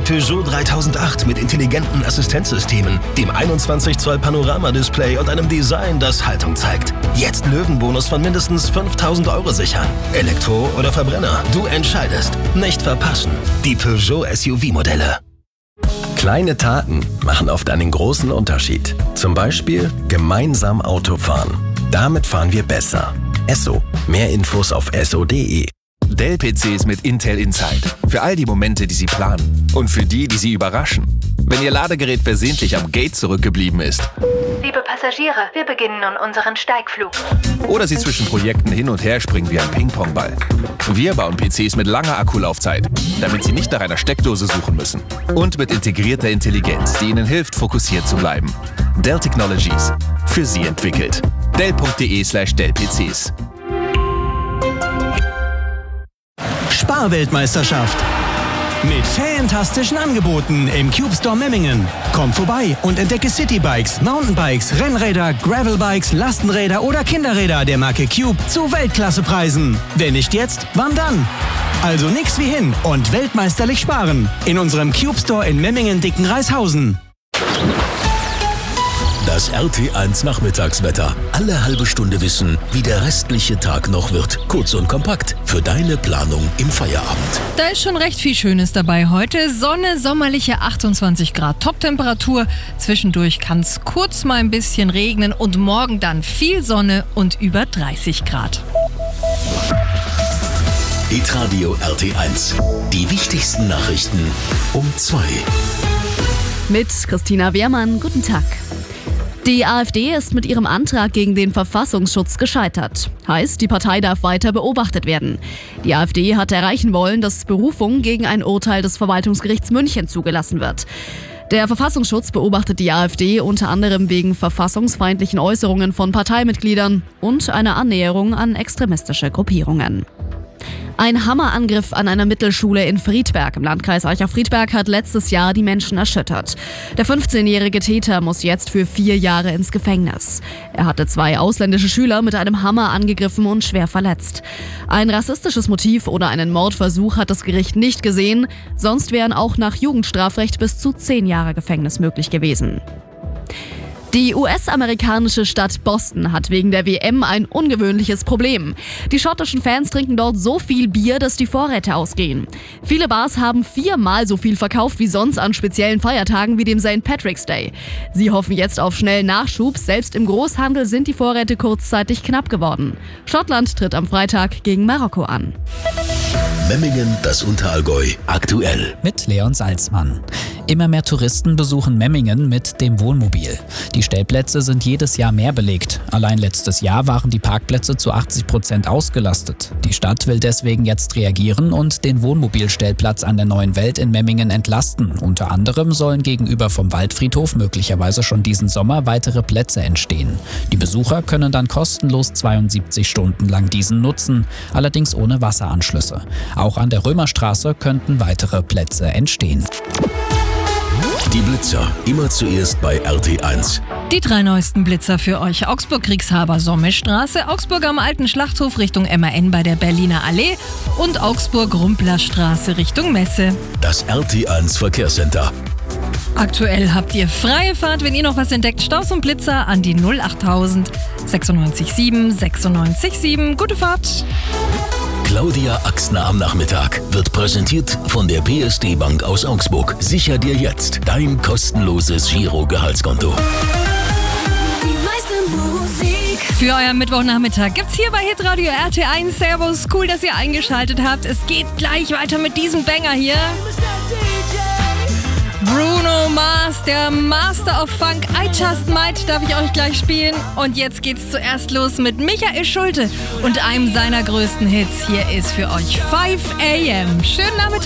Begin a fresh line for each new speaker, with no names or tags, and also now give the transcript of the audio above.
Peugeot 3008 mit intelligenten Assistenzsystemen, dem 21 Zoll Panoramadisplay und einem Design, das Haltung zeigt. Jetzt Löwenbonus von mindestens 5.000 € sichern. Elektro oder Verbrenner? Du entscheidest. Nicht verpassen. Die Peugeot SUV-Modelle.
Kleine Taten machen oft einen großen Unterschied. Zum Beispiel gemeinsam Auto fahren. Damit fahren wir besser. Esso. Mehr Infos auf esso.de.
Dell-PCs mit Intel Inside. Für all die Momente, die Sie planen. Und für die, die Sie überraschen. Wenn Ihr Ladegerät versehentlich am Gate zurückgeblieben ist.
Liebe Passagiere, wir beginnen nun unseren Steigflug.
Oder Sie zwischen Projekten hin und her springen wie ein Ping-Pong-Ball. Wir bauen PCs mit langer Akkulaufzeit, damit Sie nicht nach einer Steckdose suchen müssen. Und mit integrierter Intelligenz, die Ihnen hilft, fokussiert zu bleiben. Dell Technologies. Für Sie entwickelt. Dell.de/Dell-PCs.
Sparweltmeisterschaft. Mit fantastischen Angeboten im Cube Store Memmingen. Komm vorbei und entdecke Citybikes, Mountainbikes, Rennräder, Gravelbikes, Lastenräder oder Kinderräder der Marke Cube zu Weltklassepreisen. Wenn nicht jetzt, wann dann? Also nix wie hin und weltmeisterlich sparen. In unserem Cube Store in Memmingen-Dickenreishausen.
Das RT1 Nachmittagswetter. Alle halbe Stunde wissen, wie der restliche Tag noch wird. Kurz und kompakt für deine Planung im Feierabend.
Da ist schon recht viel Schönes dabei heute. Sonne, sommerliche 28 Grad Toptemperatur. Zwischendurch kann es kurz mal ein bisschen regnen und morgen dann viel Sonne und über 30 Grad.
Hitradio RT1. Die wichtigsten Nachrichten um 2.
Mit Christina Wehrmann, guten Tag. Die AfD ist mit ihrem Antrag gegen den Verfassungsschutz gescheitert. Heißt, die Partei darf weiter beobachtet werden. Die AfD hat erreichen wollen, dass Berufung gegen ein Urteil des Verwaltungsgerichts München zugelassen wird. Der Verfassungsschutz beobachtet die AfD unter anderem wegen verfassungsfeindlichen Äußerungen von Parteimitgliedern und einer Annäherung an extremistische Gruppierungen. Ein Hammerangriff an einer Mittelschule in Friedberg im Landkreis Aicha-Friedberg hat letztes Jahr die Menschen erschüttert. Der 15-jährige Täter muss jetzt für 4 Jahre ins Gefängnis. Er hatte 2 ausländische Schüler mit einem Hammer angegriffen und schwer verletzt. Ein rassistisches Motiv oder einen Mordversuch hat das Gericht nicht gesehen, sonst wären auch nach Jugendstrafrecht bis zu 10 Jahre Gefängnis möglich gewesen. Die US-amerikanische Stadt Boston hat wegen der WM ein ungewöhnliches Problem. Die schottischen Fans trinken dort so viel Bier, dass die Vorräte ausgehen. Viele Bars haben 4-mal so viel verkauft wie sonst an speziellen Feiertagen wie dem St. Patrick's Day. Sie hoffen jetzt auf schnellen Nachschub. Selbst im Großhandel sind die Vorräte kurzzeitig knapp geworden. Schottland tritt am Freitag gegen Marokko an.
Memmingen, das Unterallgäu, aktuell.
Mit Leon Salzmann. Immer mehr Touristen besuchen Memmingen mit dem Wohnmobil. Die Stellplätze sind jedes Jahr mehr belegt. Allein letztes Jahr waren die Parkplätze zu 80% ausgelastet. Die Stadt will deswegen jetzt reagieren und den Wohnmobilstellplatz an der Neuen Welt in Memmingen entlasten. Unter anderem sollen gegenüber vom Waldfriedhof möglicherweise schon diesen Sommer weitere Plätze entstehen. Die Besucher können dann kostenlos 72 Stunden lang diesen nutzen, allerdings ohne Wasseranschlüsse. Auch an der Römerstraße könnten weitere Plätze entstehen.
Die Blitzer, immer zuerst bei RT1.
Die 3 neuesten Blitzer für euch. Augsburg-Kriegshaber-Sommestraße, Augsburg am Alten Schlachthof Richtung MAN bei der Berliner Allee und Augsburg-Rumplerstraße Richtung Messe.
Das RT1 Verkehrscenter.
Aktuell habt ihr freie Fahrt. Wenn ihr noch was entdeckt, Staus und Blitzer an die 08000 96 7 96 7. Gute Fahrt!
Claudia Axner am Nachmittag wird präsentiert von der PSD Bank aus Augsburg. Sicher dir jetzt dein kostenloses Giro-Gehaltskonto.
Für euren Mittwochnachmittag gibt's hier bei Hitradio RT1. Servus, cool, dass ihr eingeschaltet habt. Es geht gleich weiter mit diesem Banger hier. Bruno Mars, der Master of Funk, I Just Might, darf ich euch gleich spielen. Und jetzt geht's zuerst los mit Michael Schulte und einem seiner größten Hits. Hier ist für euch 5 AM. Schönen Nachmittag.